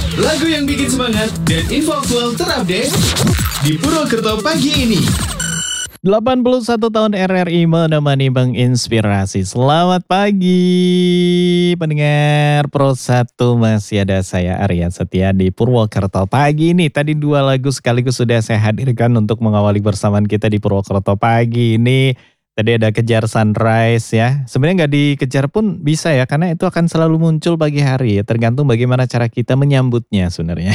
Lagu yang bikin semangat dan info aktual terupdate di Purwokerto pagi ini. 81 tahun RRI menemani menginspirasi. Selamat pagi pendengar Pro 1, masih ada saya Arya Setia di Purwokerto pagi ini. Tadi 2 lagu sekaligus sudah saya hadirkan untuk mengawali bersamaan kita di Purwokerto pagi ini. Tadi ada Kejar Sunrise ya. Sebenarnya nggak dikejar pun bisa ya, karena itu akan selalu muncul pagi hari ya. Tergantung bagaimana cara kita menyambutnya sebenarnya.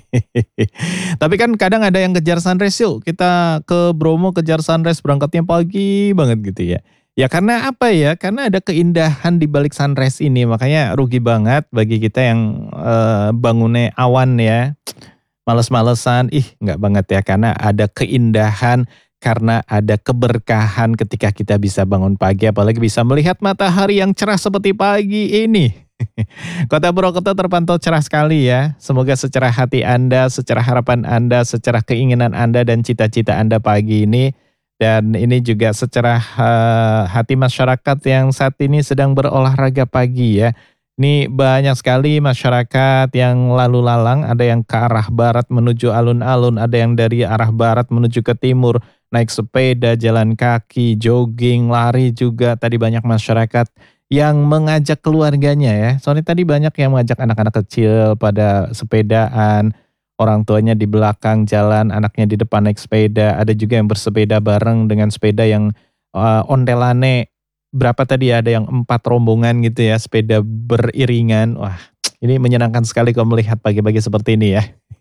Tapi kan kadang ada yang kejar sunrise, yuk kita ke Bromo kejar sunrise, berangkatnya pagi banget gitu ya. Ya karena apa ya? Karena ada keindahan di balik sunrise ini. Makanya rugi banget bagi kita yang bangunnya awan ya. Males-malesan, nggak banget ya. Karena ada keindahan, karena ada keberkahan ketika kita bisa bangun pagi, apalagi bisa melihat matahari yang cerah seperti pagi ini. Kota Purwokerto terpantau cerah sekali ya. Semoga secerah hati Anda, secerah harapan Anda, secerah keinginan Anda dan cita-cita Anda pagi ini. Dan ini juga secerah hati masyarakat yang saat ini sedang berolahraga pagi ya. Ini banyak sekali masyarakat yang lalu lalang, ada yang ke arah barat menuju alun-alun, ada yang dari arah barat menuju ke timur, naik sepeda, jalan kaki, jogging, lari juga. Tadi banyak masyarakat yang mengajak keluarganya ya. Soalnya tadi banyak yang mengajak anak-anak kecil pada sepedaan, orang tuanya di belakang jalan, anaknya di depan naik sepeda. Ada juga yang bersepeda bareng dengan sepeda yang ondelane. Berapa tadi ya, ada yang 4 rombongan gitu ya, sepeda beriringan. Wah, ini menyenangkan sekali kalau melihat pagi-pagi seperti ini ya.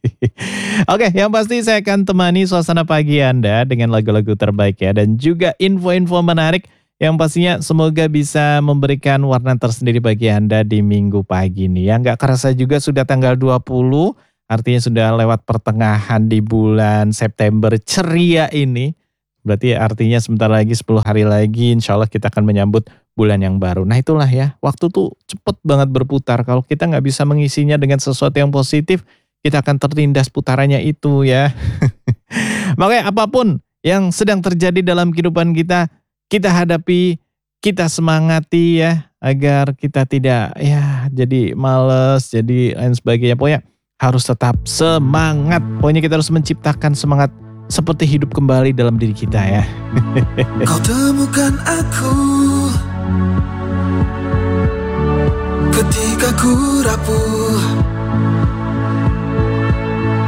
Oke, yang pasti saya akan temani suasana pagi Anda dengan lagu-lagu terbaik ya. Dan juga info-info menarik yang pastinya semoga bisa memberikan warna tersendiri bagi Anda di minggu pagi ini ya. Nggak kerasa juga sudah tanggal 20, artinya sudah lewat pertengahan di bulan September ceria ini. Berarti artinya sebentar lagi 10 hari lagi insya Allah kita akan menyambut bulan yang baru. Nah itulah ya, waktu tuh cepet banget berputar. Kalau kita nggak bisa mengisinya dengan sesuatu yang positif, kita akan tertindas putarannya itu ya. Makanya apapun yang sedang terjadi dalam kehidupan kita, kita hadapi, kita semangati ya. Agar kita tidak ya jadi males, jadi lain sebagainya. Pokoknya harus tetap semangat. Pokoknya kita harus menciptakan semangat seperti hidup kembali dalam diri kita ya. Kau temukan aku ketika ku rapuh,